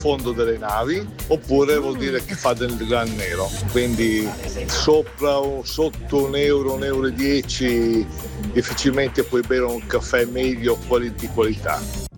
fondo delle navi, oppure vuol dire che fa del gran nero, quindi sopra o sotto €1, €1,10 difficilmente puoi bere un caffè medio di qualità.